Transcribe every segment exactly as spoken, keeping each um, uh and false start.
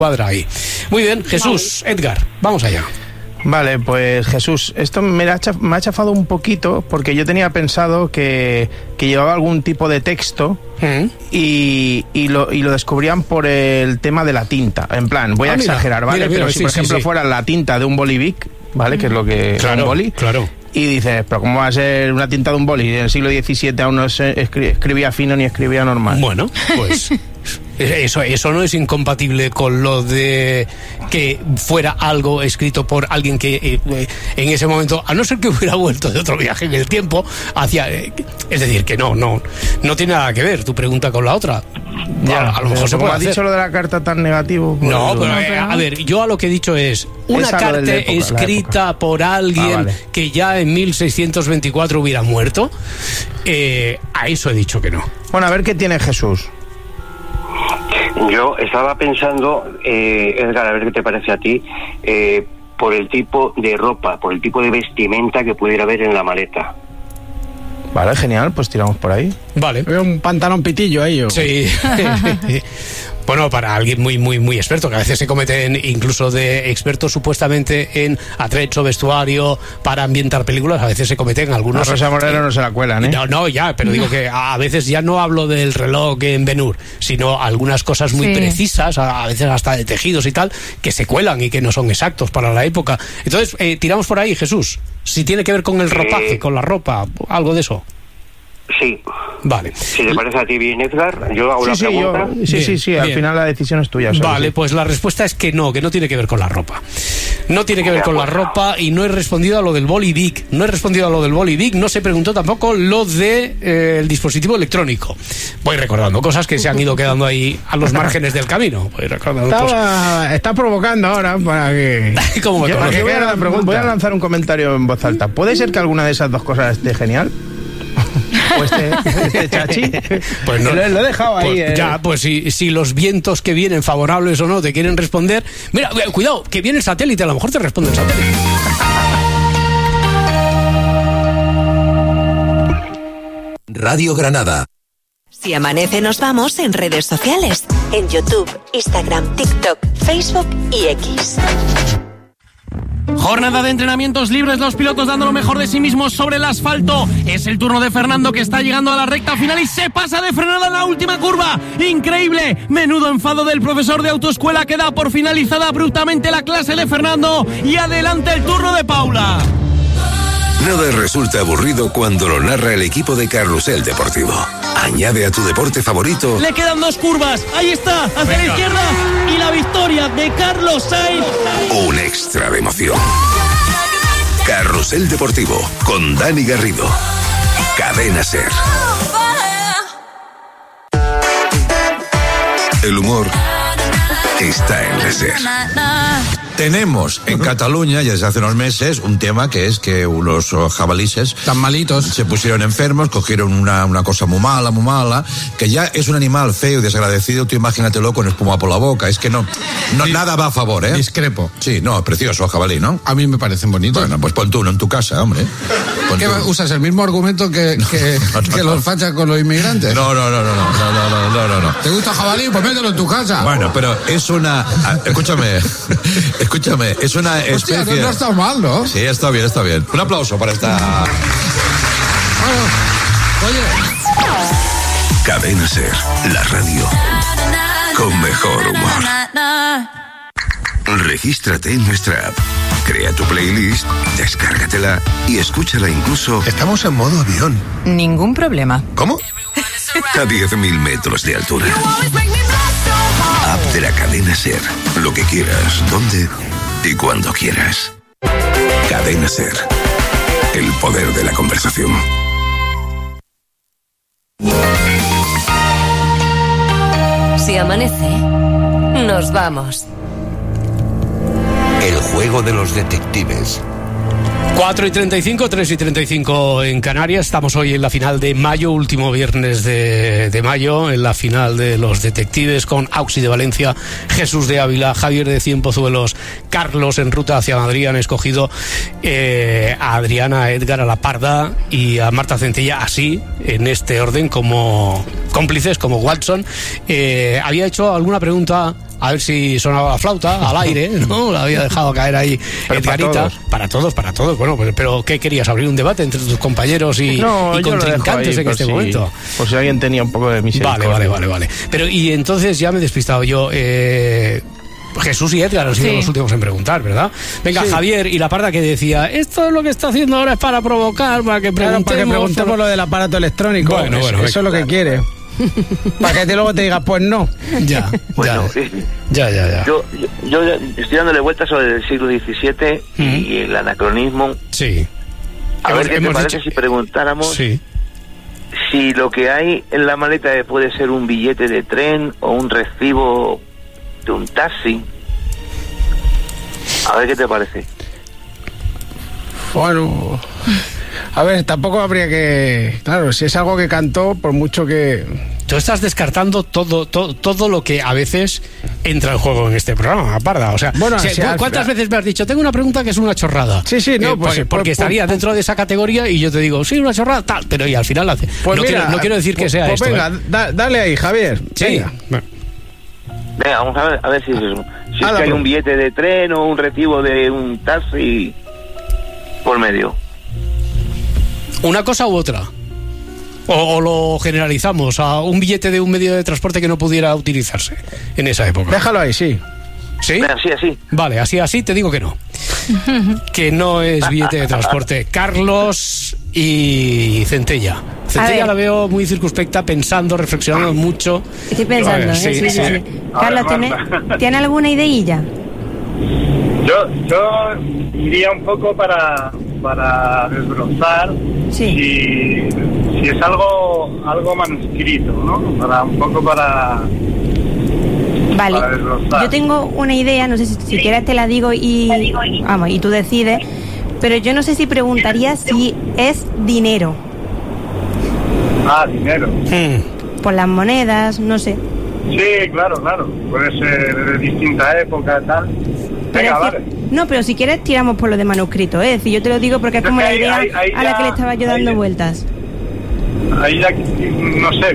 cuadra ahí. Muy bien, Jesús, Edgar, vamos allá. Vale, pues Jesús, esto me ha, chaf- me ha chafado un poquito porque yo tenía pensado que, que llevaba algún tipo de texto ¿Mm? y, y, lo, y lo descubrían por el tema de la tinta. En plan, voy a Ah, mira, exagerar, ¿vale? mira, mira, Pero sí, si por sí, ejemplo sí. fuera la tinta de un bolivic, ¿vale? Que es lo que es Claro, un boli. claro. Y dices, pero ¿cómo va a ser una tinta de un boli? En el siglo diecisiete aún no se escri- escribía fino ni escribía normal. Bueno, pues eso, eso no es incompatible con lo de que fuera algo escrito por alguien que eh, en ese momento, a no ser que hubiera vuelto de otro viaje en el tiempo, hacia, eh, es decir, que no, no, no tiene nada que ver tu pregunta con la otra. Ya, a, a lo mejor se como puede has hacer. dicho lo de la carta tan negativo. Pues, No, pero, No, eh, pero- a ver, yo a lo que he dicho es una Esa lo carta de la época, la escrita época. por alguien Ah, vale. que ya en mil seiscientos veinticuatro hubiera muerto, eh, a eso he dicho que no. Bueno, a ver qué tiene Jesús. Yo estaba pensando, eh, Edgar, a ver qué te parece a ti, eh, por el tipo de ropa, por el tipo de vestimenta que pudiera haber en la maleta. Vale, genial, pues tiramos por ahí. Vale. Veo un pantalón pitillo ahí. ¿O? Sí. Bueno, para alguien muy, muy, muy experto, que a veces se cometen, incluso de expertos supuestamente en atrecho, vestuario, para ambientar películas, a veces se cometen algunos... A Rosa Moreno no se la cuelan, ¿eh? No, no, ya, pero digo que a veces ya no hablo del reloj en Ben-Hur, sino algunas cosas muy Sí. precisas, a a veces hasta de tejidos y tal, que se cuelan y que no son exactos para la época. Entonces, eh, tiramos por ahí, Jesús. Si tiene que ver con el ropaje, Eh. con la ropa, algo de eso. Sí. Vale. Si te parece a ti bien, Edgar, yo hago Sí, la sí, yo, pregunta. sí, Bien, sí, sí, al bien. final la decisión es tuya. ¿sabes? Vale, Sí. pues la respuesta es que no, que no tiene que ver con la ropa. No tiene que ver De con la acuerdo. ropa y no he respondido a lo del boli Vic. No he respondido a lo del boli Vic, no se preguntó tampoco lo del de, eh, dispositivo electrónico. Voy recordando cosas que se han ido quedando ahí a los márgenes del camino. Voy recordando cosas. Estaba, está provocando ahora para que... ¿Cómo me Yo, conoces? yo voy, a, la pregunta. voy a lanzar un comentario en voz alta. ¿Puede ser que alguna de esas dos cosas esté genial? ¿O este, este chachi? Pues no. lo, lo he dejado ahí. Pues eh. ya, pues si, si los vientos que vienen, favorables o no, te quieren responder. Mira, eh, cuidado, que viene el satélite, a lo mejor te responde el satélite. Radio Granada. Si amanece nos vamos en redes sociales, en YouTube, Instagram, TikTok, Facebook y X. Jornada de entrenamientos libres, los pilotos dando lo mejor de sí mismos sobre el asfalto. Es el turno de Fernando, que está llegando a la recta final y se pasa de frenada en la última curva. ¡Increíble! Menudo enfado del profesor de autoescuela, que da por finalizada abruptamente la clase de Fernando. Y adelante el turno de Paula. Nada resulta aburrido cuando lo narra el equipo de Carrusel Deportivo. Añade a tu deporte favorito Le quedan dos curvas. Ahí está, hacia la izquierda. Y la victoria de Carlos Sainz. un extra de emoción. Carrusel Deportivo con Dani Garrido. Cadena Ser. El humor está en la Ser. Tenemos en Cataluña, ya desde hace unos meses, un tema que es que unos oh, jabalises Tan malitos. se pusieron enfermos, cogieron una, una cosa muy mala, muy mala, que ya es un animal feo y desagradecido. Tú imagínatelo con espuma por la boca. Es que no, no Dis- nada va a favor, ¿eh? Discrepo. Sí, no, precioso jabalí, ¿no? A mí me parecen bonitos. Bueno, pues pon tú uno en tu casa, hombre. Pon ¿Qué, tú. ¿Usas el mismo argumento que, que, no, no, que no. los fachas con los inmigrantes? No, no, no, no, no, no, no, no, no, no, no. ¿Te gusta jabalí? Pues mételo en tu casa. Bueno, pero es una... ah, Escúchame, escúchame, es una especie... Hostia, no, no está mal, ¿no? Sí, está bien, está bien. Un aplauso para esta... Bueno, oye, Cadena Ser, la radio con mejor humor. Regístrate en nuestra app. Crea tu playlist, descárgatela y escúchala incluso Estamos en modo avión. Ningún problema. ¿Cómo? a diez mil metros de altura. App de la Cadena Ser. Lo que quieras, donde y cuando quieras. Cadena Ser. El poder de la conversación. Si amanece, nos vamos. El juego de los detectives. cuatro y treinta y cinco, tres y treinta y cinco en Canarias. Estamos hoy en la final de mayo, último viernes de, de mayo, en la final de los detectives con Auxi de Valencia, Jesús de Ávila, Javier de Cienpozuelos, Carlos en ruta hacia Madrid. Han escogido eh, a Adriana, a Edgar, a La Parda y a Marta Centella, así, en este orden, como cómplices, como Watson. Eh, había hecho alguna pregunta a ver si sonaba la flauta al aire, ¿no? La había dejado caer ahí Edgarita. Para todos, para todos. Bueno, pues, pero ¿qué querías? ¿Abrir un debate entre tus compañeros y, no, y contrincantes en este si, momento? Por si alguien tenía un poco de misericordia. Vale, vale, vale, vale. Pero y entonces ya me he despistado yo. Eh... Jesús y Edgar han sido sí. los últimos en preguntar, ¿verdad? Venga, sí. Javier y la parda que decía, esto es lo que está haciendo ahora es para provocar, para que preguntemos, claro, para que preguntemos por lo del aparato electrónico. Bueno, eso, bueno, eso es lo que quiere. Para que te luego te diga, pues no. Ya, bueno, ya, ya, ya. Yo, yo, yo estoy dándole vueltas sobre el siglo diecisiete mm. y el anacronismo. Sí. A hemos, ver qué te parece dicho... si preguntáramos sí. si lo que hay en la maleta puede ser un billete de tren o un recibo de un taxi. A ver qué te parece. Bueno, a ver, tampoco habría que... Claro, si es algo que cantó, por mucho que... Tú estás descartando todo, todo, todo lo que a veces entra en juego en este programa, Parda. O sea, bueno, si, si ¿cuántas al... veces me has dicho? Tengo una pregunta que es una chorrada. Sí, sí, no, eh, pues... Porque, pues porque pues, estaría pues, dentro de esa categoría y yo te digo, sí, una chorrada, tal, pero y al final hace. Pues no, mira, quiero, no quiero decir pues, que sea pues esto. Venga, ¿eh? da, dale ahí, Javier. Sí. Venga. Bueno. Venga, vamos a ver, a ver si es eso. Si es que hay un billete de tren o un recibo de un taxi por medio. ¿Una cosa u otra? O, o lo generalizamos a un billete de un medio de transporte que no pudiera utilizarse en esa época. Déjalo ahí, sí. ¿Sí? Venga, así, así. Vale, así, así te digo que no. Que no es billete de transporte. Carlos y Centella. Centella la veo muy circunspecta, pensando, reflexionando mucho. Estoy pensando, ver, ¿eh? sí, sí, sí, sí. sí. Carlos, ¿tiene, ¿tiene alguna ideilla? Yo, yo iría un poco para, para desbrozar sí. si, si es algo algo manuscrito, ¿no? Para un poco para... Vale, yo tengo una idea, no sé si, si quieres te la digo y vamos, y tú decides, pero yo no sé si preguntaría si es dinero. Ah, dinero. Hmm. Por las monedas, no sé. Sí, claro, claro. Puede ser de distinta época, tal. Venga, vale. Si, no, pero si quieres tiramos por lo de manuscrito, ¿eh? Es decir, yo te lo digo porque es como la idea ahí, ahí a la ya, que le estaba yo dando ahí, vueltas. Ahí ya, no sé.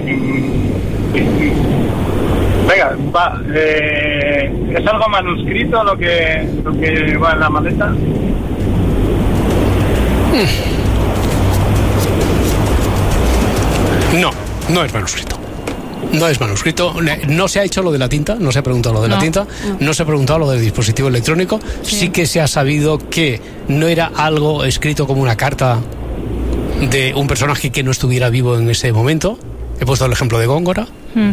Venga, va. Eh, ¿Es algo manuscrito lo que, lo que va en la maleta? No, no es manuscrito. No es manuscrito, no se ha hecho lo de la tinta, no se ha preguntado lo de no, la tinta, no. no se ha preguntado lo del dispositivo electrónico, sí. sí que se ha sabido que no era algo escrito como una carta de un personaje que no estuviera vivo en ese momento. He puesto el ejemplo de Góngora. Mm.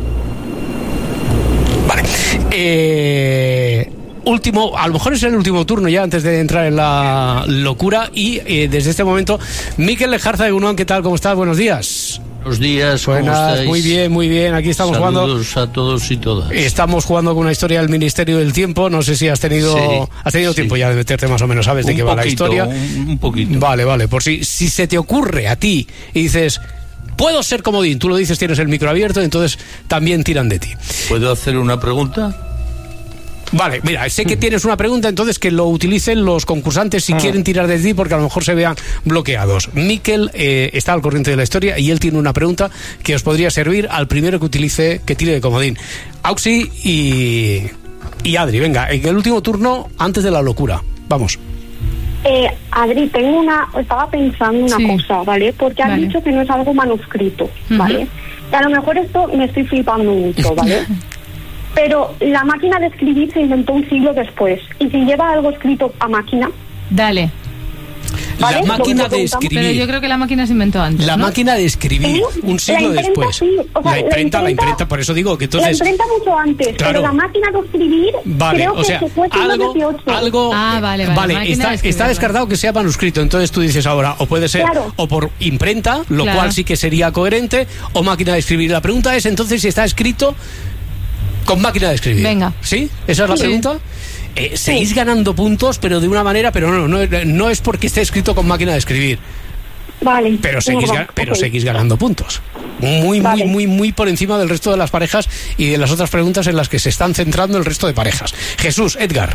Vale. Eh... Último, a lo mejor es el último turno ya antes de entrar en la locura y eh, desde este momento Miquel Lejarza de Unón, ¿qué tal? ¿Cómo estás? Buenos días. Buenos días, ¿cómo Buenas, estáis? Muy bien, muy bien, aquí estamos Saludos jugando. Saludos a todos y todas. Estamos jugando con una historia del Ministerio del Tiempo, no sé si has tenido sí, has tenido sí. tiempo ya de meterte más o menos, sabes de un qué poquito, va la historia. Un, un poquito. Vale, vale, por si, si se te ocurre a ti y dices... Puedo ser comodín, tú lo dices, tienes el micro abierto, entonces también tiran de ti. ¿Puedo hacer una pregunta? Vale, mira, sé que tienes una pregunta, entonces que lo utilicen los concursantes si ah. quieren tirar de ti, porque a lo mejor se vean bloqueados. Miquel eh, está al corriente de la historia y él tiene una pregunta que os podría servir al primero que utilice, que tire de comodín. Auxi y, y Adri, venga, en el último turno, antes de la locura. Vamos. Eh, Adri, tengo una, estaba pensando una sí. cosa, ¿vale? Porque has vale. dicho que no es algo manuscrito, ¿vale? Uh-huh. Y a lo mejor esto me estoy flipando mucho, ¿vale? Pero la máquina de escribir se inventó un siglo después. ¿Y si lleva algo escrito a máquina? Dale. ¿Vale? La máquina de escribir. Pero yo creo que la máquina se inventó antes. La ¿no? máquina de escribir, ¿Sí? un siglo la después. Sí. O sea, la, imprenta, la imprenta, la imprenta, por eso digo que entonces. La imprenta mucho antes, claro. pero la máquina de escribir. Vale, creo o sea, que fue algo, algo. Ah, vale, vale. Vale, está, de está descartado que sea manuscrito. Entonces tú dices ahora, o puede ser claro. o por imprenta, lo claro. cual sí que sería coherente, o máquina de escribir. La pregunta es entonces si está escrito con máquina de escribir. Venga. ¿Sí? ¿Esa es la sí. pregunta? Eh, seguís sí. ganando puntos, pero de una manera, pero no, no, no es porque esté escrito con máquina de escribir. Vale. Pero seguís, no, no. pero okay. seguís ganando puntos. Muy, vale. muy, muy, muy por encima del resto de las parejas y de las otras preguntas en las que se están centrando el resto de parejas. Jesús, Edgar.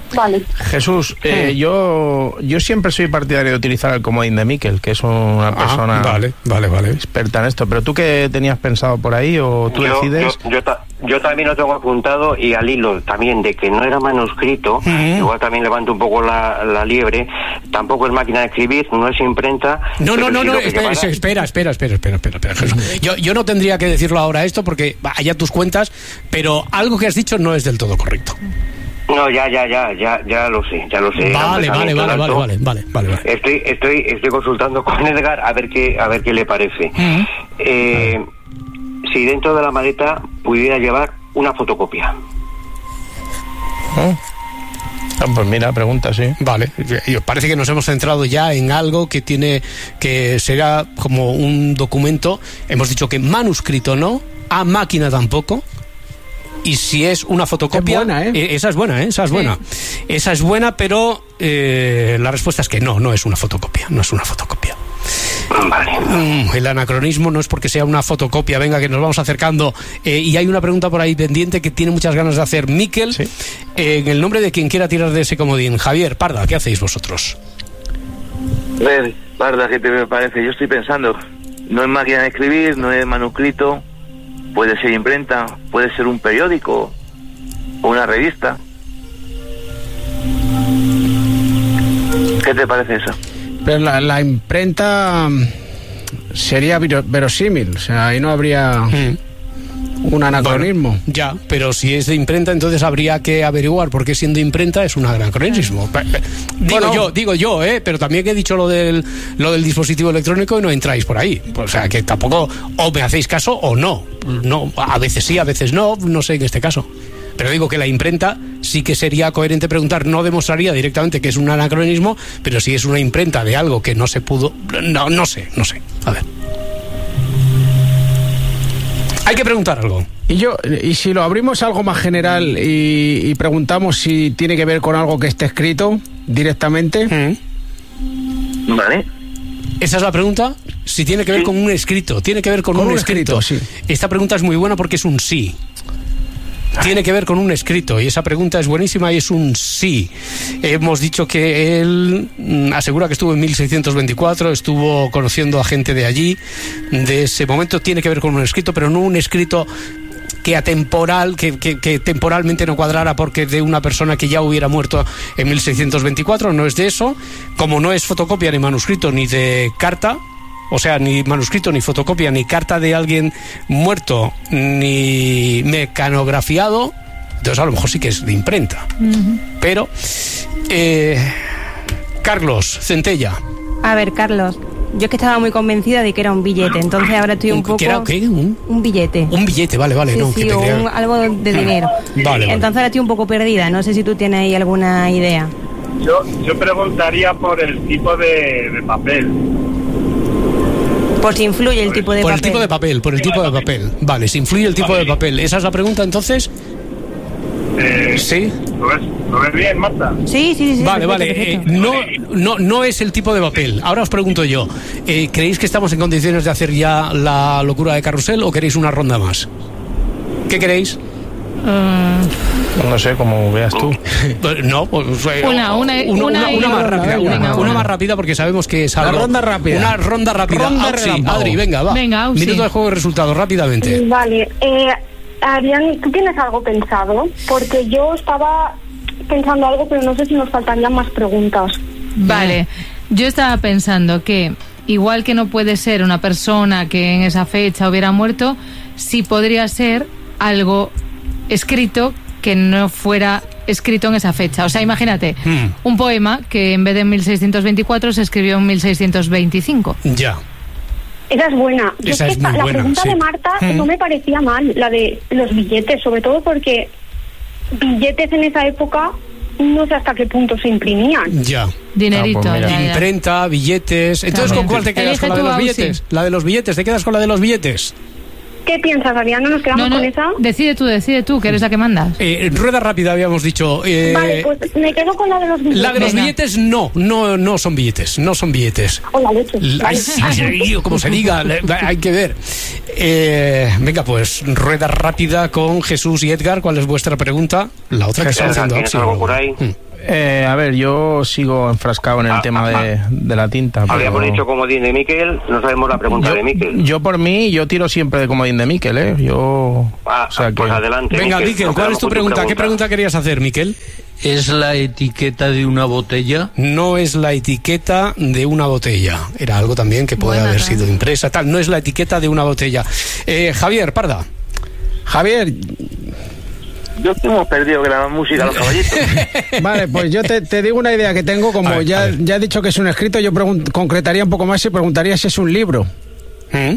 Vale. Jesús, eh, yo yo siempre soy partidario de utilizar el comodín de Miquel, que es una persona ah, vale, vale, vale. experta en esto. ¿Pero tú qué tenías pensado por ahí o tú yo, decides? Yo, yo, ta- yo también lo tengo apuntado, y al hilo también de que no era manuscrito, uh-huh. igual también levanto un poco la, la liebre, tampoco es máquina de escribir, no es imprenta. No, no, no, sí no, espera, llevara... espera, espera, espera, espera, espera, espera, Jesús. Yo, yo no tendría que decirlo ahora esto porque allá tus cuentas, pero algo que has dicho no es del todo correcto. No, ya, ya, ya, ya, ya lo sé, ya lo sé. Vale, vale, vale, vale, vale, vale, vale, vale. Estoy, estoy, estoy consultando con Edgar a ver qué, a ver qué le parece. Uh-huh. Eh, si dentro de la maleta pudiera llevar una fotocopia. ¿Oh? Ah, pues mira, pregunta, sí. Vale, parece que nos hemos centrado ya en algo que tiene, que será como un documento. Hemos dicho que manuscrito no, a máquina tampoco. Y si es una fotocopia, es buena, ¿eh? esa es buena, ¿eh? Esa es buena. Sí. Esa es buena, pero eh, la respuesta es que no, no es una fotocopia, no es una fotocopia. Vale. Mm, el anacronismo no es porque sea una fotocopia. Venga, que nos vamos acercando. Eh, y hay una pregunta por ahí pendiente que tiene muchas ganas de hacer Miquel. Sí. Eh, en el nombre de quien quiera tirar de ese comodín. Javier, Parda, ¿qué hacéis vosotros? A ver, Parda, ¿qué te parece? Yo estoy pensando, no es máquina de escribir, no es manuscrito. Puede ser imprenta, puede ser un periódico o una revista. ¿Qué te parece eso? Pero la, la imprenta sería verosímil, o sea, ahí no habría mm. un anacronismo. Bueno, ya, pero si es de imprenta, entonces habría que averiguar por qué siendo imprenta es un anacronismo. Digo bueno, yo, digo yo, ¿eh? Pero también que he dicho lo del, lo del dispositivo electrónico y no entráis por ahí. O sea, que tampoco o me hacéis caso o no. No, a veces sí, a veces no, no sé en este caso. Pero digo que la imprenta sí que sería coherente preguntar, no demostraría directamente que es un anacronismo, pero si es una imprenta de algo que no se pudo, no, no sé, no sé. A ver. Hay que preguntar algo. Y yo, y si lo abrimos a algo más general y, y preguntamos si tiene que ver con algo que esté escrito directamente. Mm. Vale. ¿Esa es la pregunta? Si tiene que ver sí. con un escrito. Tiene que ver con, con un, un escrito. escrito sí. Esta pregunta es muy buena porque es un sí. Tiene que ver con un escrito y esa pregunta es buenísima y es un sí. Hemos dicho que él asegura que estuvo en mil seiscientos veinticuatro, estuvo conociendo a gente de allí, de ese momento. Tiene que ver con un escrito, pero no un escrito que atemporal, que, que, que temporalmente no cuadrara porque de una persona que ya hubiera muerto en mil seiscientos veinticuatro, no es de eso. Como no es fotocopia ni manuscrito ni de carta, o sea, ni manuscrito, ni fotocopia, ni carta de alguien muerto, ni mecanografiado, entonces a lo mejor sí que es de imprenta. Uh-huh. Pero, eh, Carlos, Centella. A ver, Carlos, yo es que estaba muy convencida de que era un billete, entonces ahora estoy un, un poco... ¿Qué era qué? ¿Un? un billete. Un billete, vale, vale. Sí, no, sí, que o tenía... un, algo de dinero. Vale, vale. Entonces ahora estoy un poco perdida, no sé si tú tienes ahí alguna idea. Yo, yo preguntaría por el tipo de, de papel. Por si influye el tipo de por papel. Por el tipo de papel, por el tipo de papel. Vale, si influye el tipo de papel. ¿Esa es la pregunta entonces? Eh, ¿Sí? ¿Lo ves, ¿Lo ves bien, Marta? Sí, sí, sí. Vale, perfecto, vale. perfecto. Eh, no, no, no es el tipo de papel. Ahora os pregunto yo. Eh, ¿Creéis que estamos en condiciones de hacer ya la locura de carrusel o queréis una ronda más? ¿Qué queréis? Uh, no sé, como veas tú. No, pues, una, una, una, una, una, una más rápida, una, venga, una una. más rápida porque sabemos que es algo. Una ronda rápida. Una ronda rápida. Ronda Auxi, relámpago. Adri, venga, va. Venga, Auxi. Minuto de juego y resultados, rápidamente. Vale, eh, Adrián, ¿tú tienes algo pensado? Porque yo estaba pensando algo, pero no sé si nos faltarían más preguntas. Vale, yo estaba pensando que igual que no puede ser una persona que en esa fecha hubiera muerto, sí podría ser algo escrito que no fuera escrito en esa fecha. O sea, imagínate, hmm. un poema que en vez de en mil seiscientos veinticuatro se escribió en mil seiscientos veinticinco. Ya. Esa es buena. Yo Esa es es que muy la buena, pregunta sí. de Marta Hmm. no me parecía mal, la de los billetes, sobre todo porque billetes en esa época no sé hasta qué punto se imprimían. Ya. Dinerito. Ah, pues ya, ya. Imprenta, billetes. Entonces, También. ¿con cuál te quedas? Elige ¿Con la de tú, los Auxi. billetes? La de los billetes. ¿Te quedas con la de los billetes? ¿Qué piensas, Adrián? ¿No nos quedamos No, no, con esa? decide tú, decide tú, que eres la que mandas. Eh, rueda rápida habíamos dicho. Eh, Vale, pues me quedo con la de los billetes. La de los Venga. billetes no, no, no son billetes, no son billetes. O la leche. Ay, sí, sí, como se diga, le- hay que ver. Eh, venga, pues rueda rápida con Jesús y Edgar. ¿Cuál es vuestra pregunta? La otra que Jesús, está haciendo ¿tienes Auxi. algo por ahí? Mm. Eh, a ver, yo sigo enfrascado en el Ah, tema ah, de, de la tinta. Habíamos pero- dicho comodín de Miquel, no sabemos la pregunta yo, de Miquel. yo por mí, yo tiro siempre de comodín de Miquel, ¿eh? Yo... Ah, o sea que... pues adelante. Venga, Miquel, Miquel, nos ¿cuál es quedamos tu con pregunta? ¿Qué pregunta querías hacer, Miquel? ¿Es la etiqueta de una botella? No es la etiqueta de una botella. Era algo también que puede Buena, haber ¿no? sido impresa, tal. No es la etiqueta de una botella. Eh, Javier, Parda. Javier, Yo tengo perdido que la música los caballitos. vale, pues yo te, te digo una idea que tengo, A como ver, a ya, ver. ya he dicho que es un escrito, yo pregun- concretaría un poco más y preguntaría si es un libro. ¿Mm?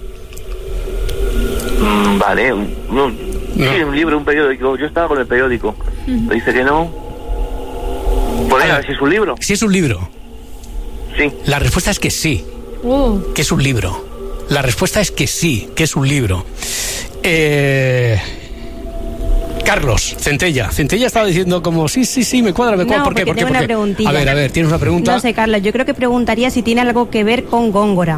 Mm, vale, un, un- sí, un libro, un periódico. Yo estaba con el periódico. Me dice que no. Pues venga, a ver si es un libro. Si es un libro. Sí. La respuesta es que sí, Uh, que es un libro. La respuesta es que sí, que es un libro. Eh... Carlos, Centella. Centella estaba diciendo como, sí, sí, sí, me cuadra, me cuadra. No, ¿Por qué? porque ¿Por qué? tengo ¿Por una qué? preguntilla. A ver, a ver, ¿tienes una pregunta? No sé, Carlos, yo creo que preguntaría si tiene algo que ver con Góngora.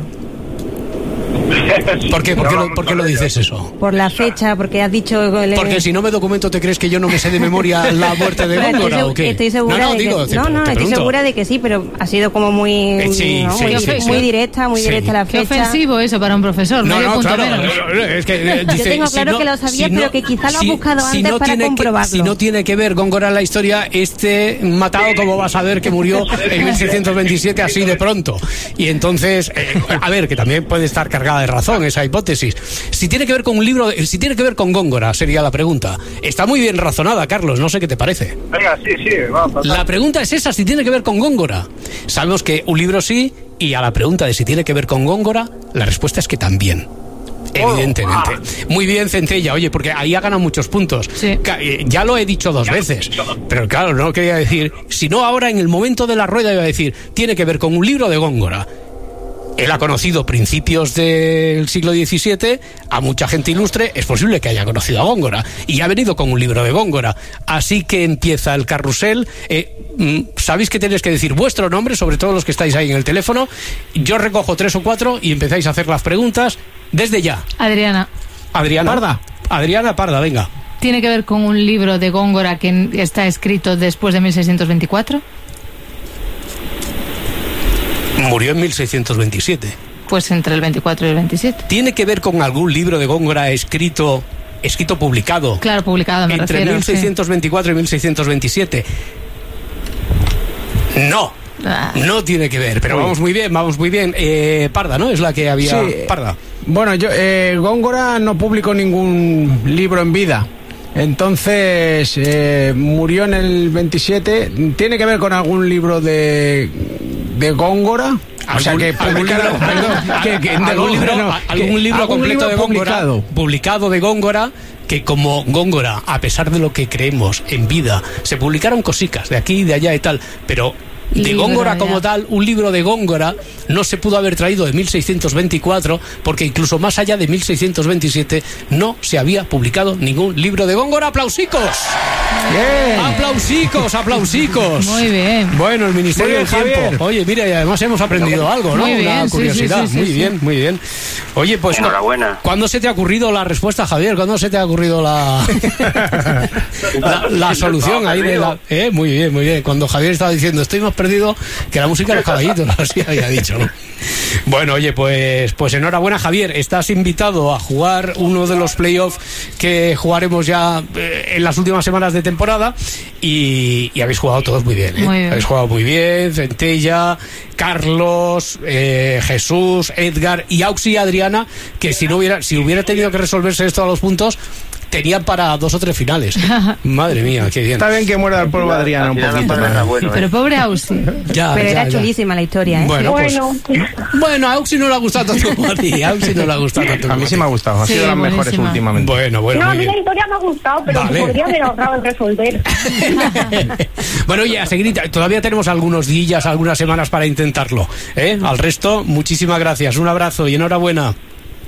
¿Por qué? ¿Por qué, lo, por qué lo dices eso? Por la fecha, porque has dicho... el- Porque si no me documento, ¿te crees que yo no me sé de memoria la muerte de Pero estoy Góngora segu- o qué? Estoy segura no, no, de digo, que, te- no, no, te estoy pregunto. segura de que sí, pero ha sido como muy, Eh, sí, ¿no? sí, muy, sí, sí. muy directa, muy Sí. directa la qué fecha. ofensivo eso para un profesor. No, medio no, punto claro. menos. Es que, eh, Yo dice, tengo si claro no- que lo sabía, si pero no- que quizá lo ha si- buscado si antes no para tiene que- comprobarlo. si no tiene que ver Góngora en la historia, este matado, como vas a ver que murió en mil seiscientos veintisiete así de pronto. Y entonces, eh, a ver, que también puede estar cargada de razón esa hipótesis. Si tiene que ver con un libro, si tiene que ver con Góngora, sería la pregunta. Está muy bien razonada, Carlos, no sé qué te parece. Venga, sí, sí, vamos. La pregunta es esa, si tiene que ver con Góngora. Sabemos que un libro sí, y a la pregunta de si tiene que ver con Góngora, la respuesta es que también. Evidentemente. Muy bien, Centella. Oye, porque ahí ha ganado muchos puntos. Ca- eh, Ya lo he dicho dos veces. Pero claro, no quería decir. Si no, ahora en el momento de la rueda iba a decir, tiene que ver con un libro de Góngora. Él ha conocido principios del siglo diecisiete a mucha gente ilustre, es posible que haya conocido a Góngora y ha venido con un libro de Góngora. Así que empieza el carrusel. Eh, mm, Sabéis que tenéis que decir vuestro nombre, sobre todo los que estáis ahí en el teléfono. Yo recojo tres o cuatro y empezáis a hacer las preguntas desde ya. Adriana, Adriana Parda. Adriana Parda, venga. ¿tiene que ver con un libro de Góngora que está escrito después de mil seiscientos veinticuatro? Murió en mil seiscientos veintisiete. Pues entre el veinticuatro y el veintisiete. ¿Tiene que ver con algún libro de Góngora escrito, escrito publicado? Claro, publicado me Entre refiero. mil seiscientos veinticuatro y mil seiscientos veintisiete. No, Ah. no tiene que ver, pero Uy. vamos muy bien, vamos muy bien. Eh, Parda, ¿no? Es la que había. Sí. Parda. Bueno, yo eh, Góngora no publicó ningún libro en vida. Entonces, eh, murió en el veintisiete. ¿Tiene que ver con algún libro de, de Góngora? O sea, ¿Algún- que algún publicara- libro- perdón, que- que- de algún Góngora libro, no, a- que- algún libro algún completo libro de Góngora, publicado. publicado de Góngora, que como Góngora, a pesar de lo que creemos en vida, se publicaron cositas de aquí y de allá y tal, pero de Libro, Góngora ya. como tal, un libro de Góngora no se pudo haber traído de mil seiscientos veinticuatro, porque incluso más allá de mil seiscientos veintisiete no se había publicado ningún libro de Góngora. ¡Aplausicos! Bien. ¡Aplausicos, aplausicos! Muy bien. Bueno, el Ministerio Muy del bien, Tiempo. Javier. Oye, mira, y además hemos aprendido algo, ¿no? Muy bien, Una sí, curiosidad. sí, sí, muy sí, bien, sí. muy bien. Oye, pues... Enhorabuena. ¿Cuándo se te ha ocurrido la respuesta, Javier? ¿Cuándo se te ha ocurrido la... la, la solución ahí de la... Eh, muy bien, muy bien. Cuando Javier estaba diciendo, estoy más perdido que la música de los caballitos, así había dicho, ¿no? Bueno, oye, pues, pues enhorabuena, Javier. Estás invitado a jugar uno de los playoffs que jugaremos ya eh, en las últimas semanas de temporada y, y habéis jugado todos muy bien, ¿eh? Muy bien. Habéis jugado muy bien, Centella, Carlos, eh, Jesús, Edgar y Auxi y Adriana, que si no hubiera, si hubiera tenido que resolverse esto a los puntos, tenían para dos o tres finales. Madre mía, qué bien. Está bien que muera el polvo Adriana un Al final poquito. la palabra ¿no? bueno, Pero ¿eh? pobre Ausi. Ya, Pero ya, era ya. chulísima la historia, ¿eh? Bueno, pues, Bueno, bueno, a Auxi no le ha gustado tanto como a ti. A Auxi no le ha gustado tanto A como mí a sí ti. me ha gustado, ha Sí, sido de las mejores buenísima. últimamente. Bueno, bueno, no, a muy mí la bien. historia me ha gustado, pero Vale. me podría haber ahorrado en resolver. Bueno, oye, a seguir, todavía tenemos algunos días, algunas semanas para intentarlo, ¿eh? Al resto, muchísimas gracias, un abrazo y enhorabuena.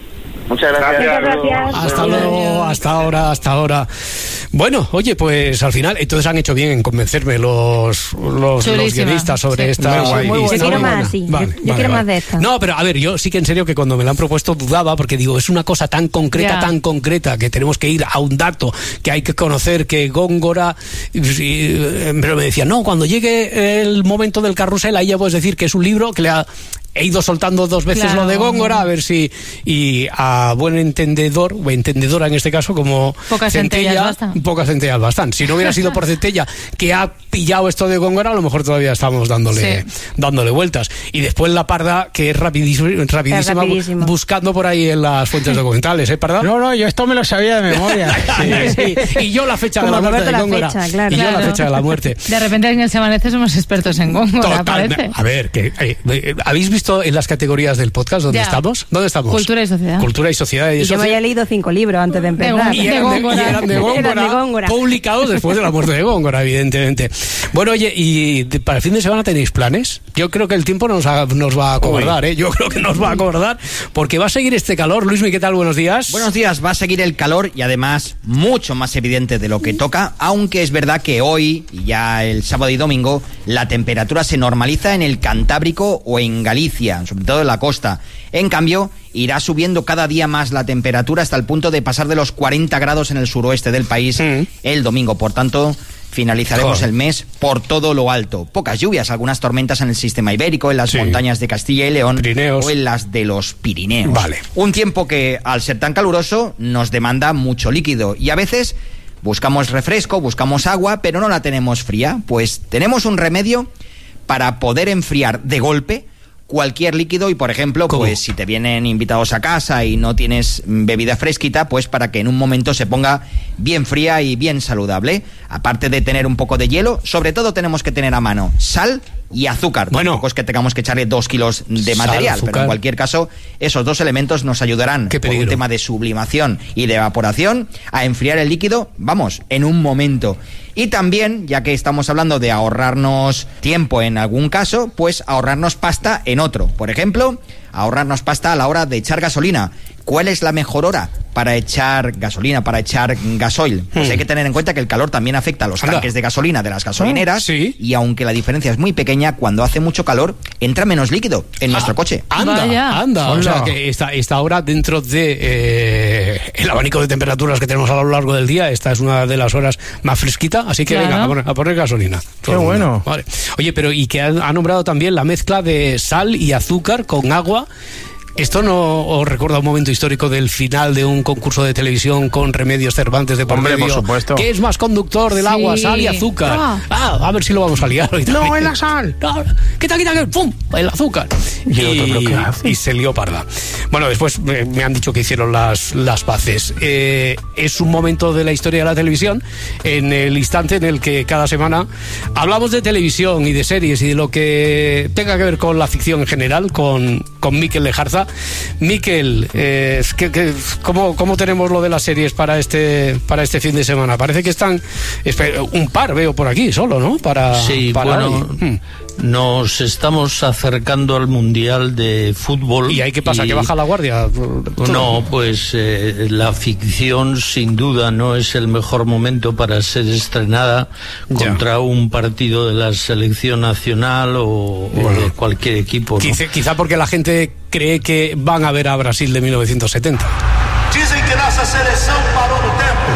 Muchas gracias. Muchas gracias. Hasta luego, hasta ahora, hasta ahora. Bueno, oye, pues al final, entonces han hecho bien en convencerme los, los, los guionistas sobre sí. esta. Muy guay. Yo quiero más así. Vale, yo vale, yo quiero vale. más de esta. No, pero a ver, yo sí que en serio que cuando me la han propuesto dudaba, porque digo, es una cosa tan concreta, Ya. tan concreta, que tenemos que ir a un dato, que hay que conocer, que Góngora. Y, y, pero me decían, no, cuando llegue el momento del carrusel, ahí ya puedes decir que es un libro que le ha. He ido soltando dos veces Claro. lo de Góngora, a ver si. Y a buen entendedor, o entendedora en este caso, como Pocas centellas bastan. pocas centellas bastan. Si no hubiera sido por Centella, que ha pillado esto de Góngora, a lo mejor todavía estamos dándole, Sí. dándole vueltas. Y después la Parda, que es rapidísima, rapidísima, Es rapidísimo. buscando por ahí en las fuentes documentales, ¿eh, Parda? No, no, yo esto me lo sabía de memoria. Sí, y yo la fecha de Como la muerte Roberto de la Góngora. fecha, claro. Y yo la Claro. fecha de la muerte. De repente en el Semanece somos expertos en Góngora, Total, parece. a ver, que, eh, eh, ¿habéis visto en las categorías del podcast dónde Ya. estamos? ¿Dónde estamos? Cultura y sociedad. Cultura y sociedad. Y yo me sociedad. había leído cinco libros antes de empezar. Y eran de, y eran de Góngora, Eran de Góngora. publicados después de la muerte de Góngora, evidentemente. Bueno, oye, ¿y de- para el fin de semana tenéis planes? Yo creo que el tiempo nos, ha- nos va a acordar, ¿eh? Yo creo que nos va a acordar, porque va a seguir este calor. Luismi, ¿qué tal? Buenos días. Buenos días, va a seguir el calor y además mucho más evidente de lo que toca, aunque es verdad que hoy, y ya el sábado y domingo, la temperatura se normaliza en el Cantábrico o en Galicia, sobre todo en la costa. En cambio, irá subiendo cada día más la temperatura hasta el punto de pasar de los cuarenta grados en el suroeste del país el domingo. Por tanto, finalizaremos Joder. el mes por todo lo alto. Pocas lluvias, algunas tormentas en el sistema ibérico, en las Sí. montañas de Castilla y León Pirineos. o en las de los Pirineos. Vale. Un tiempo que, al ser tan caluroso, nos demanda mucho líquido y a veces buscamos refresco, buscamos agua, pero no la tenemos fría. Pues tenemos un remedio para poder enfriar de golpe cualquier líquido y, por ejemplo, ¿Cómo? pues si te vienen invitados a casa y no tienes mm, bebida fresquita, pues para que en un momento se ponga bien fría y bien saludable. Aparte de tener un poco de hielo, sobre todo tenemos que tener a mano sal y azúcar. Bueno. Tampoco es que tengamos que echarle dos kilos de Sal, material, azúcar. pero en cualquier caso, esos dos elementos nos ayudarán Qué por un peligro. tema de sublimación y de evaporación a enfriar el líquido, vamos, en un momento. Y también, ya que estamos hablando de ahorrarnos tiempo en algún caso, pues ahorrarnos pasta en otro. Por ejemplo, ahorrarnos pasta a la hora de echar gasolina. ¿Cuál es la mejor hora para echar gasolina, para echar gasoil? Pues Hmm. hay que tener en cuenta que el calor también afecta a los Anda. tanques de gasolina de las gasolineras. Ah, sí. Y aunque la diferencia es muy pequeña, cuando hace mucho calor, entra menos líquido en nuestro coche. Anda, Vaya. anda. O Hola. sea, que esta, esta hora dentro de eh, el abanico de temperaturas que tenemos a lo largo del día, esta es una de las horas más fresquita, así que Claro. venga, a poner, a poner gasolina. Todo el mundo. bueno. Vale. Oye, pero y que ha, ha nombrado también la mezcla de sal y azúcar con agua. ¿Esto no os recuerda un momento histórico del final de un concurso de televisión con Remedios Cervantes de por Hombre, medio? por supuesto. ¿Qué es más conductor del Sí. agua, sal y azúcar? Ah. Ah, a ver si lo vamos a liar hoy No, también. es la sal. No, quita, quita, quita, ¡pum! El azúcar. ¿Y el otro, pero qué hace? y se lió parda. Bueno, después me, me han dicho que hicieron las, las paces. Eh, es un momento de la historia de la televisión, en el instante en el que cada semana hablamos de televisión y de series y de lo que tenga que ver con la ficción en general, con, con Miquel Lejarza. Miquel, eh, ¿qué- qué- cómo, ¿cómo tenemos lo de las series para este, para este fin de semana? Parece que están espe- un par, veo por aquí solo, ¿no? Para, Sí, para bueno, hoy. Hmm. nos estamos acercando al Mundial de Fútbol. ¿Y ahí qué pasa? y- ¿Que baja la guardia? No, pues eh, la ficción sin duda no es el mejor momento para ser estrenada Ya. contra un partido de la selección nacional o, o Bueno. de cualquier equipo, ¿no? Quizá, quizá porque la gente cree que van a ver a Brasil de mil novecientos setenta. Dizem que nossa seleção parou no tempo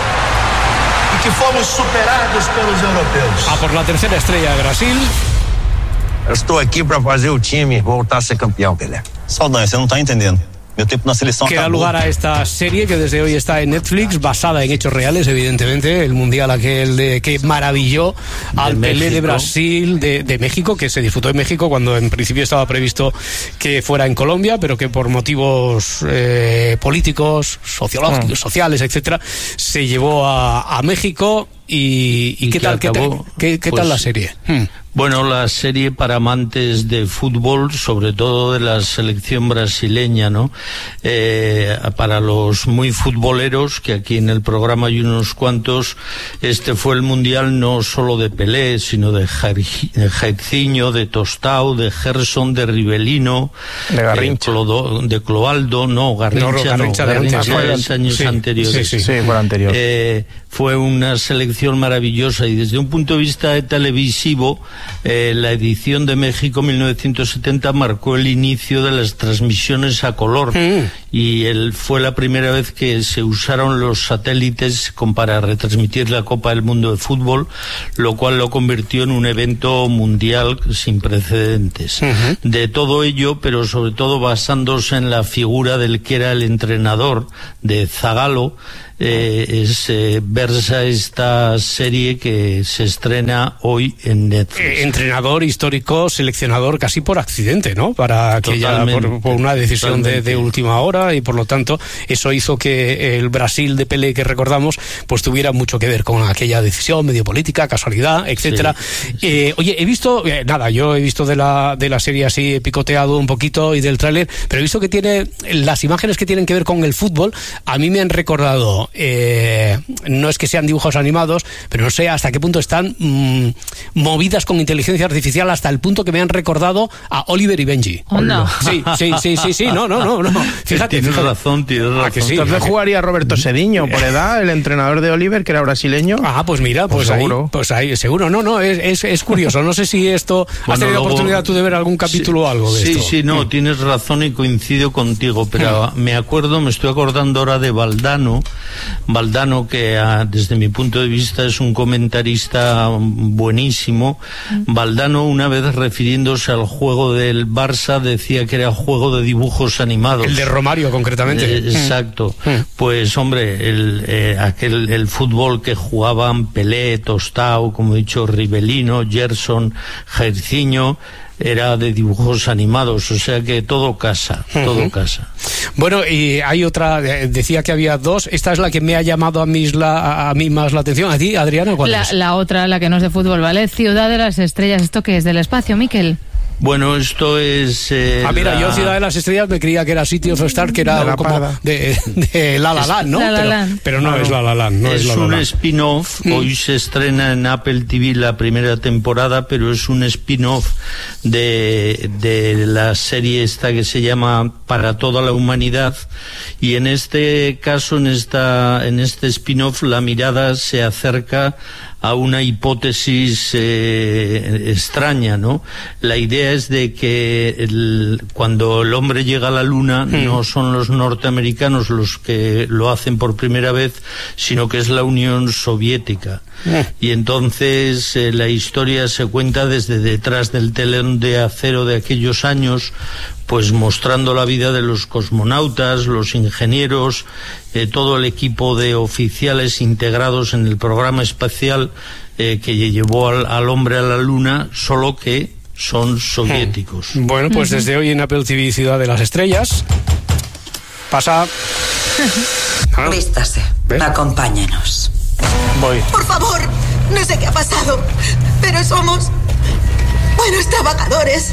e que fomos superados pelos europeus. A por la tercera estrella de Brasil. Eu estou aqui para fazer o time voltar a ser campeão, Pelé. Saldanha, você não tá entendendo. Meu tempo na seleção Que da acabou. lugar a esta serie que desde hoy está en Netflix, basada en hechos reales, evidentemente. El mundial aquel de, que maravilló al Pelé de México. Brasil, de, de México, que se disfrutó en México cuando en principio estaba previsto que fuera en Colombia, pero que por motivos eh, políticos, sociológicos, Mm. sociales, etcétera, se llevó a, a México. ¿Y, y Y qué que tal, qué, acabó, tal- qué- qué pues, tal la serie? Hmm. Bueno, la serie para amantes de fútbol, sobre todo de la selección brasileña, ¿no? Eh, para los muy futboleros, que aquí en el programa hay unos cuantos, este fue el mundial no solo de Pelé, sino de Jairzinho, de Tostao, de Gerson, de Rivelino, de Garrincha, eh, Clodo, de Cloaldo, no, Garrincha no, Garrincha, no, Garrincha, Garrincha de antes, años sí, anteriores. Sí, sí, sí, fue el anterior. Eh, fue una selección maravillosa y desde un punto de vista televisivo, eh, la edición de México mil novecientos setenta marcó el inicio de las transmisiones a color mm. y el, fue la primera vez que se usaron los satélites con, para retransmitir la Copa del Mundo de Fútbol, lo cual lo convirtió en un evento mundial sin precedentes. Uh-huh. De todo ello, pero sobre todo basándose en la figura del que era el entrenador de Zagallo, Eh, es, eh, versa esta serie que se estrena hoy en Netflix. Eh, entrenador histórico, seleccionador casi por accidente, ¿no? Para que ya por, por una decisión de, de última hora, y por lo tanto eso hizo que el Brasil de Pelé que recordamos pues tuviera mucho que ver con aquella decisión medio política, casualidad, etcétera. Sí, sí. Eh, oye, he visto, eh, nada, yo he visto de la de la serie así, he picoteado un poquito y del tráiler, pero he visto que tiene las imágenes que tienen que ver con el fútbol, a mí me han recordado. Eh, no es que sean dibujos animados, pero no sé hasta qué punto están mmm, movidas con inteligencia artificial, hasta el punto que me han recordado a Oliver y Benji. Oh, no. Sí, sí, sí, sí, sí, no, no, no, no. Fíjate, tienes fíjate. razón, tienes razón. Ah, que sí. Entonces jugaría Roberto Cediño por edad, el entrenador de Oliver, que era brasileño. Ah, pues mira, pues, pues seguro. Ahí, pues ahí, seguro, no, no, es, es, es curioso. No sé si esto, bueno, has tenido luego, oportunidad tú de ver algún capítulo sí, o algo de sí, esto. Sí, sí, no, sí. Tienes razón y coincido contigo, pero me acuerdo, me estoy acordando ahora de Valdano, Valdano que a, desde mi punto de vista es un comentarista buenísimo. Valdano, una vez refiriéndose al juego del Barça, decía que era juego de dibujos animados. El de Romario, concretamente. Eh, exacto. Mm. Pues, hombre, el, eh, aquel, el fútbol que jugaban Pelé, Tostao, como he dicho, Rivelino, Gerson, Jairzinho, era de dibujos animados, o sea que todo casa, todo uh-huh. casa. Bueno, y hay otra, decía que había dos, esta es la que me ha llamado a mí, la, a mí más la atención. ¿A ti, Adriana, cuál la, es? La otra, la que no es de fútbol, ¿vale? Ciudad de las Estrellas, ¿esto qué es? ¿Del espacio, Miquel? Bueno, esto es... Eh, ah, mira, la... yo Ciudad de las Estrellas me creía que era City of Stars, que era de como de, de La La Land, ¿no? La La Land. Pero, pero no claro, es La La Land, no es, es La La Land. un spin-off, mm. hoy se estrena en Apple T V la primera temporada, pero es un spin-off de, de la serie esta que se llama Para toda la humanidad, y en este caso, en esta en este spin-off, la mirada se acerca a una hipótesis eh, extraña, ¿no? La idea es de que el, cuando el hombre llega a la Luna mm. no son los norteamericanos los que lo hacen por primera vez, sino que es la Unión Soviética. Mm. Y entonces eh, la historia se cuenta desde detrás del telón de acero de aquellos años, pues mostrando la vida de los cosmonautas, los ingenieros, eh, todo el equipo de oficiales integrados en el programa espacial eh, que llevó al, al hombre a la Luna, solo que son soviéticos. Bueno, pues uh-huh. desde hoy en Apple T V Ciudad de las Estrellas pasa... ¿Ah? Vístase, ¿ves? Acompáñenos. Voy. Por favor, no sé qué ha pasado, pero somos buenos trabajadores.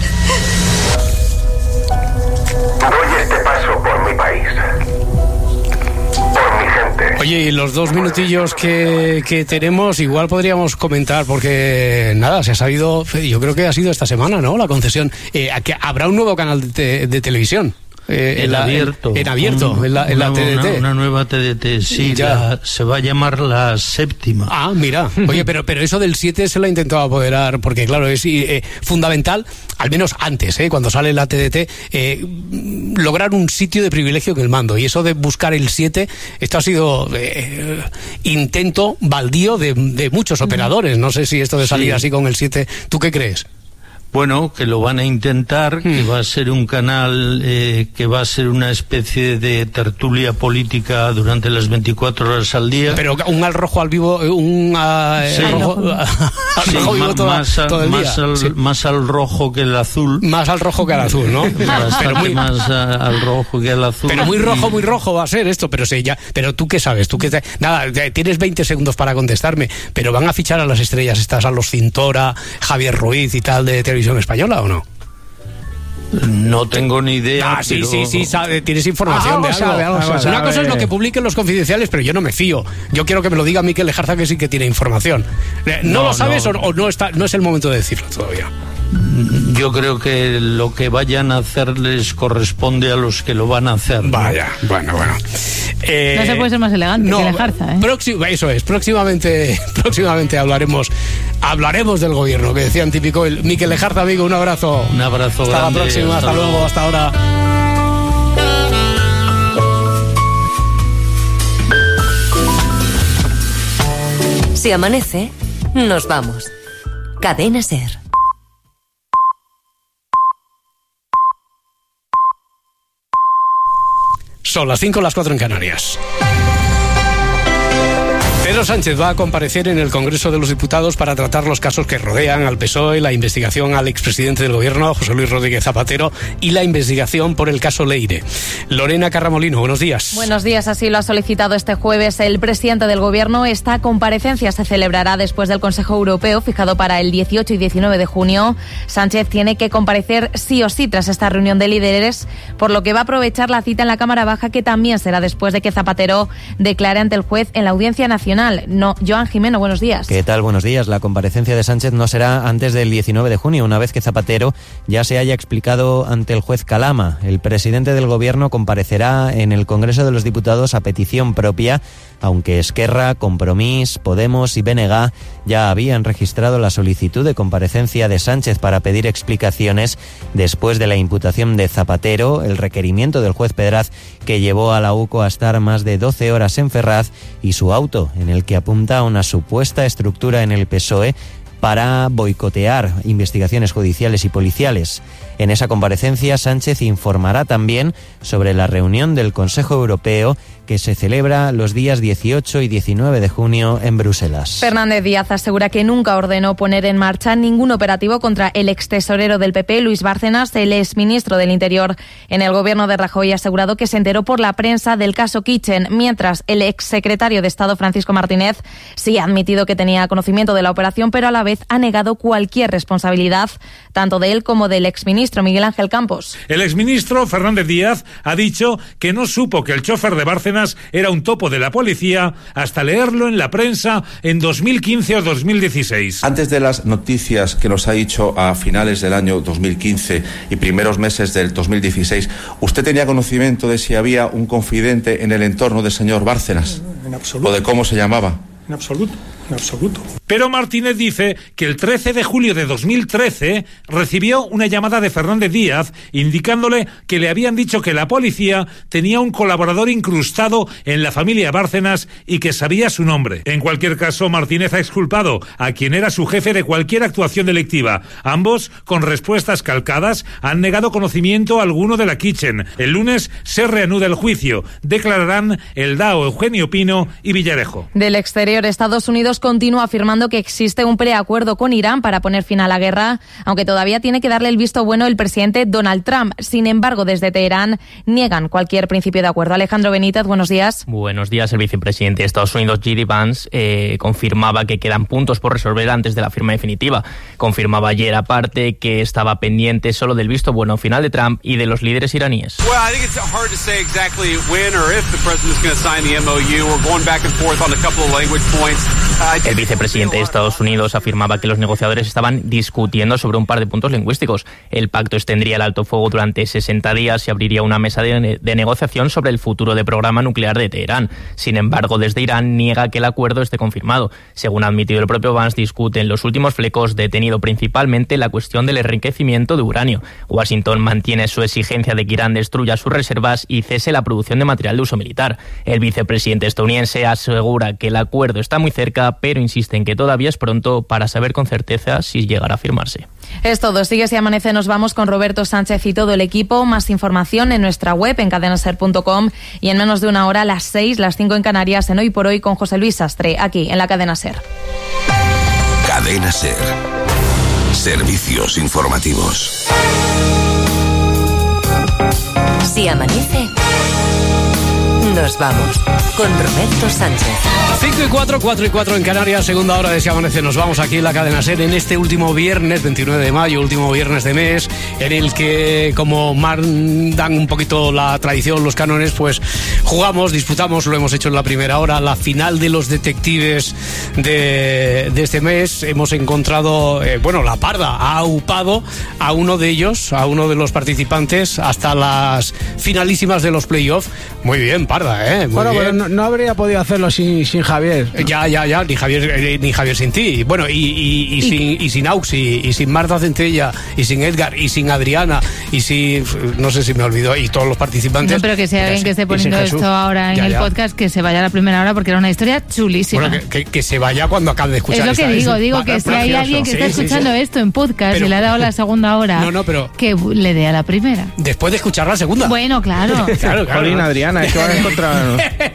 Doy este paso por mi país, por mi gente. Oye, y los dos minutillos que, que tenemos, igual podríamos comentar, porque nada, se ha sabido, yo creo que ha sido esta semana, ¿no? La concesión, eh, que habrá un nuevo canal de, te, de televisión. Eh, en, en abierto. En, en abierto, un, en, la, en una, la T D T. Una, una nueva T D T, sí, la, se va a llamar la séptima. Ah, mira. Oye, pero, pero eso del siete se lo ha intentado apoderar, porque claro, es eh, fundamental, al menos antes, eh, cuando sale la T D T, eh, lograr un sitio de privilegio en el mando. Y eso de buscar el siete, esto ha sido eh, intento baldío de, de muchos operadores. No sé si esto de salir sí. así con el siete, ¿tú qué crees? Bueno, que lo van a intentar, mm. que va a ser un canal, eh, que va a ser una especie de tertulia política durante las veinticuatro horas al día. Pero un al rojo al vivo, un uh, sí. al rojo, al sí, rojo vivo ma, todo, más, a, todo el más día. Al, Sí. Más al rojo que el azul. Más al rojo que al azul, ¿no? Pero muy más a, al rojo que al azul. Pero muy rojo, muy rojo va a ser esto, pero sí, ya, pero tú qué sabes, tú qué te, nada, tienes veinte segundos para contestarme, pero van a fichar a las estrellas estas, a los Cintora, Javier Ruiz y tal de Televisión Española, ¿o no? No tengo ni idea. Ah, sí, pero... sí, sí, sabe, tienes información ah, de algo. Sabe, algo Una sabe. cosa es lo que publiquen los confidenciales, pero yo no me fío. Yo quiero que me lo diga Mikel Lejarza, que sí que tiene información. ¿No, no lo sabes no. o, o no está, no es el momento de decirlo todavía? Yo creo que lo que vayan a hacer les corresponde a los que lo van a hacer. Vaya, bueno, bueno. Eh, no se puede ser más elegante no, que Lejarza, ¿eh? Próximo, eso es, próximamente, próximamente hablaremos, hablaremos del gobierno, que decían típico el Mikel Lejarza, amigo, un abrazo. Un abrazo hasta grande. la próxima, hasta, hasta luego, luego, hasta ahora. Si amanece, nos vamos. Cadena SER. Son las cinco, las cuatro en Canarias. Pedro Sánchez va a comparecer en el Congreso de los Diputados para tratar los casos que rodean al P S O E, la investigación al expresidente del Gobierno, José Luis Rodríguez Zapatero, y la investigación por el caso Leire. Lorena Carramolino, buenos días. Buenos días, así lo ha solicitado este jueves el presidente del Gobierno. Esta comparecencia se celebrará después del Consejo Europeo, fijado para el dieciocho y diecinueve de junio. Sánchez tiene que comparecer sí o sí tras esta reunión de líderes, por lo que va a aprovechar la cita en la Cámara Baja, que también será después de que Zapatero declare ante el juez en la Audiencia Nacional. No, Joan Jimeno, buenos días. ¿Qué tal? Buenos días. La comparecencia de Sánchez no será antes del diecinueve de junio, una vez que Zapatero ya se haya explicado ante el juez Calama. El presidente del Gobierno comparecerá en el Congreso de los Diputados a petición propia, aunque Esquerra, Compromís, Podemos y B N G ya habían registrado la solicitud de comparecencia de Sánchez para pedir explicaciones después de la imputación de Zapatero, el requerimiento del juez Pedraz que llevó a la U C O a estar más de doce horas en Ferraz, y su auto en el que apunta a una supuesta estructura en el P S O E para boicotear investigaciones judiciales y policiales. En esa comparecencia, Sánchez informará también sobre la reunión del Consejo Europeo que se celebra los días dieciocho y diecinueve de junio en Bruselas. Fernández Díaz asegura que nunca ordenó poner en marcha ningún operativo contra el extesorero del P P, Luis Bárcenas. El exministro del Interior en el gobierno de Rajoy ha asegurado que se enteró por la prensa del caso Kitchen, mientras el exsecretario de Estado, Francisco Martínez, sí ha admitido que tenía conocimiento de la operación, pero a la vez ha negado cualquier responsabilidad, tanto de él como del exministro Miguel Ángel Campos. El exministro Fernández Díaz ha dicho que no supo que el chofer de Bárcenas era un topo de la policía hasta leerlo en la prensa en dos mil quince o dos mil dieciséis. Antes de las noticias que nos ha dicho a finales del año dos mil quince y primeros meses del dos mil dieciséis, ¿usted tenía conocimiento de si había un confidente en el entorno del señor Bárcenas? En absoluto. ¿O de cómo se llamaba? En absoluto. En absoluto. Pero Martínez dice que el trece de julio de dos mil trece recibió una llamada de Fernández Díaz indicándole que le habían dicho que la policía tenía un colaborador incrustado en la familia Bárcenas y que sabía su nombre. En cualquier caso, Martínez ha exculpado a quien era su jefe de cualquier actuación delictiva. Ambos, con respuestas calcadas, han negado conocimiento alguno de la Kitchen. El lunes se reanuda el juicio. Declararán el D A O Eugenio Pino y Villarejo. Del exterior, Estados Unidos continúa afirmando que existe un preacuerdo con Irán para poner fin a la guerra, aunque todavía tiene que darle el visto bueno el presidente Donald Trump. Sin embargo, desde Teherán niegan cualquier principio de acuerdo. Alejandro Benítez, buenos días. Buenos días. El vicepresidente de Estados Unidos, J D Vance, eh, confirmaba que quedan puntos por resolver antes de la firma definitiva. Confirmaba ayer, aparte, que estaba pendiente solo del visto bueno final de Trump y de los líderes iraníes. Well, I think it's hard to say exactly when or if the president's going to sign the M O U. We're going back and forth on a couple of language points. El vicepresidente de Estados Unidos afirmaba que los negociadores estaban discutiendo sobre un par de puntos lingüísticos. El pacto extendría el alto fuego durante sesenta días y abriría una mesa de, de negociación sobre el futuro del programa nuclear de Teherán. Sin embargo, desde Irán niega que el acuerdo esté confirmado. Según ha admitido el propio Vance, discuten los últimos flecos, detenido principalmente la cuestión del enriquecimiento de uranio. Washington mantiene su exigencia de que Irán destruya sus reservas y cese la producción de material de uso militar. El vicepresidente estadounidense asegura que el acuerdo está muy cerca económica, pero insiste en que todavía es pronto para saber con certeza si llegará a firmarse. Es todo. Sigue Si Amanece, nos vamos con Roberto Sánchez y todo el equipo. Más información en nuestra web, en cadena ser punto com, y en menos de una hora, a las seis, las cinco en Canarias, en Hoy por Hoy con José Luis Sastre, aquí en la Cadena Ser. Cadena Ser. Servicios informativos. Si amanece, nos vamos con Roberto Sánchez. cinco y cuatro, cuatro y cuatro en Canarias, segunda hora de Si Amanece. Nos vamos aquí en la Cadena Ser en este último viernes, veintinueve de mayo, último viernes de mes, en el que, como mandan un poquito la tradición, los cánones, pues jugamos, disputamos, lo hemos hecho en la primera hora, la final de los detectives de, de este mes. Hemos encontrado, eh, bueno, la Parda ha aupado a uno de ellos, a uno de los participantes, hasta las finalísimas de los playoffs. Muy bien, Parda, ¿eh? Muy bueno, bien. pero no, no habría podido hacerlo sin, sin Javier. Ya, ya, ya, ni Javier, eh, ni Javier sin ti. Bueno, y, y, y, y sin, y sin Auxi, y sin Marta Centella, y sin Edgar, y sin Adriana, y sin, no sé si me olvidó, y todos los participantes. No, pero que sea alguien que esté poniendo esto ahora en ya, el ya. podcast, que se vaya a la primera hora, porque era una historia chulísima. Bueno, que, que, que se vaya cuando acabe de escuchar. Es lo que esta, digo, es, digo va, que es si hay precioso. alguien que Sí, está sí, escuchando sí. esto en podcast Pero- y le ha dado la segunda hora, No, no, pero- que le dé a la primera. Después de escuchar la segunda. Bueno, claro. Claro, claro. Jolín, Adriana, es que van a encontrar...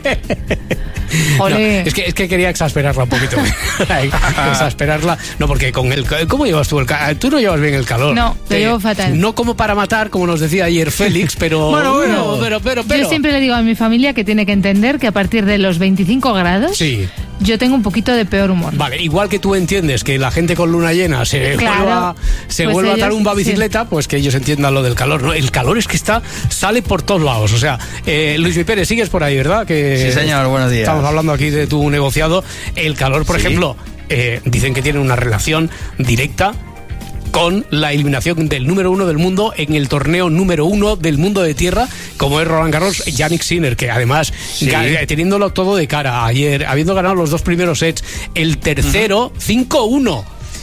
No, es, que, es que quería exasperarla un poquito. Exasperarla. No, porque con el... ¿Cómo llevas tú el calor? Tú no llevas bien el calor. No, lo Eh, llevo fatal. No como para matar, como nos decía ayer Félix, pero... Bueno, bueno. no, pero, pero, pero... Yo siempre le digo a mi familia que tiene que entender que a partir de los veinticinco grados Sí. yo tengo un poquito de peor humor. Vale, igual que tú entiendes que la gente con luna llena se Claro. vuelva, se Pues vuelva a dar ellos, un bicicleta, pues que ellos entiendan lo del calor. ¿No? El calor es que está, sale por todos lados. O sea, eh, Luis Mi Pérez, sigues por ahí, ¿verdad? Que Sí, señor, buenos días. Estamos hablando aquí de tu negociado. El calor, por Sí. ejemplo, eh, dicen que tiene una relación directa con la eliminación del número uno del mundo en el torneo número uno del mundo de tierra, como es Roland Garros, Yannick Sinner, que además, Sí. ga- teniéndolo todo de cara ayer, habiendo ganado los dos primeros sets, el tercero, cinco uno.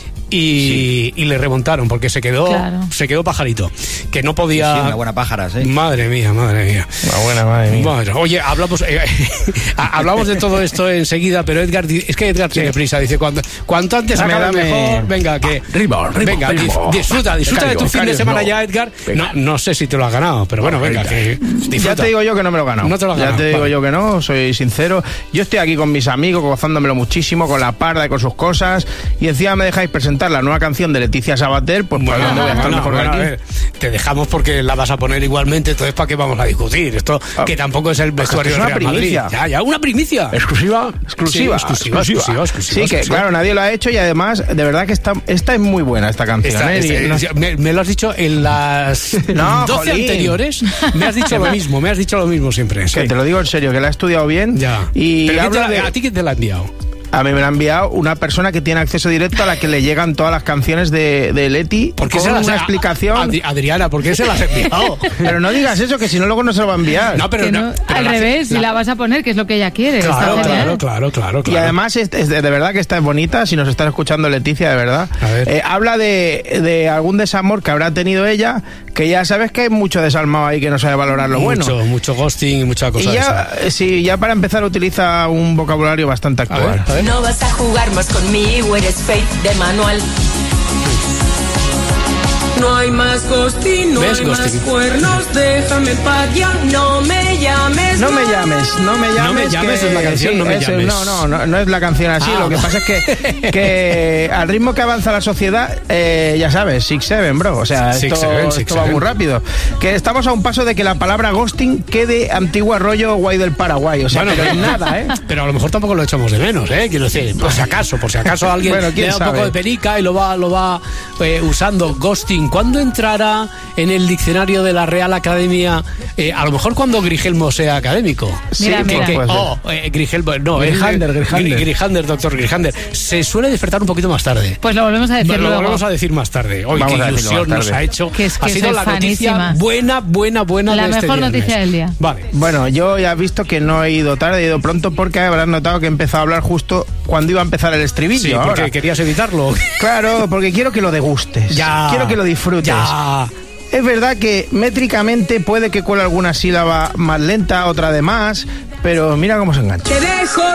Y, y le remontaron porque se quedó Claro. se quedó pajarito, que no podía. Sí, una buena pájara, sí. Madre mía, madre mía. Una buena, madre mía. Madre- oye, hablamos eh, hablamos de todo esto enseguida, pero Edgar di- es que Edgar tiene prisa, dice cuanto, cuanto antes Dame, acabe dame. mejor, venga que Arriba, arriba, venga, arriba. dis- disfruta, disfruta de Becario, tu fin de becario, semana no. ya, Edgar. Venga. No, no sé si te lo has ganado, pero bueno, venga, que disfruta. Ya te digo yo que no me lo he ganado. No te lo has ya ganado, te digo vale. yo que no, soy sincero. Yo estoy aquí con mis amigos, gozándomelo muchísimo, con la Parda y con sus cosas. Y encima me dejáis presentar la nueva canción de Leticia Sabater, pues por Bueno, dónde voy a estar bueno, mejor bueno, que a aquí. ver, te dejamos porque la vas a poner igualmente, entonces ¿para qué vamos a discutir? Esto que tampoco es el vestuario es del una Real Madrid. primicia. Ya, ya, una primicia. Exclusiva, exclusiva, Sí, exclusiva, exclusiva, exclusiva, Sí, que exclusiva. claro, nadie lo ha hecho y además, de verdad que esta, esta es muy buena esta canción. Esta- ¿eh? este- Y no- ya- me, me lo has dicho en las No, doce jolín. anteriores. Me has dicho lo mismo, me has dicho lo mismo siempre. Que sí. te lo digo en serio, que la he estudiado bien. Ya. Y ¿Pero quién te habla la- de- ¿A ti quién te la ha enviado? A mí me la ha enviado una persona que tiene acceso directo a la que le llegan todas las canciones de, de Leti ¿Por qué con se las una ha- explicación. Adri- Adriana, ¿por qué se las has enviado? Pero no digas eso, que si no luego no se lo va a enviar. No, pero Que no, pero al la- revés, si la vas a poner, que es lo que ella quiere. está Claro, genial. claro, claro, claro, Y claro. además es, es de, de verdad que esta es bonita, si nos está escuchando Leticia, de verdad. Eh, habla de, de algún desamor que habrá tenido ella, que ya sabes que hay mucho desalmado ahí que no sabe valorar lo mucho, bueno. mucho ghosting y mucha cosa Y de ya, esa. eh, sí, ya para empezar utiliza un vocabulario bastante actual. No vas a jugar más conmigo, eres fake de manual. No hay más ghosting, no ¿Ves hay ghosting? más cuernos, déjame en paz ya, no me llames. No me más. llames, no me llames. No me llames que- es la canción, sí, no me es- llames. No, no, no, no es la canción así. Ah. Lo que pasa es que, que al ritmo que avanza la sociedad, eh, ya sabes, six seven, bro. O sea, Six, esto, seven, esto six, va seven. muy rápido. Que estamos a un paso de que la palabra ghosting quede antigua rollo guay del Paraguay. O sea, Bueno, pero nada, ¿eh? Pero a lo mejor tampoco lo echamos de menos, ¿eh? Quiero decir, por si acaso, por si acaso alguien Bueno, quién le da un sabe. poco de perica y lo va, lo va eh, usando. Ghosting, ¿cuándo entrará en el diccionario de la Real Academia? Eh, a lo mejor cuando Grigelmo sea académico. Mira, que- mira. que- Puede ser. oh, eh, Grigelmo, no, Grijander, eh, Grijander. Gri- Grijander, doctor Grijander. Se suele despertar un poquito más tarde. Pues lo volvemos a decir Lo luego. volvemos a decir más tarde. Hoy Vamos qué a decirlo ilusión más nos tarde. ha hecho. Que es que ha sido soy la noticia fanísima. buena, buena, buena La de este mejor viernes. noticia del día. Vale. Bueno, yo ya he visto que no he ido tarde, he ido pronto porque habrás notado que he empezado a hablar justo cuando iba a empezar el estribillo. Sí, ahora. porque querías evitarlo. Claro, porque quiero que lo degustes. Ya. Quiero que lo disfrutes. Ya. Es verdad que métricamente puede que cuele alguna sílaba más lenta, otra de más, pero mira cómo se engancha. Te dejo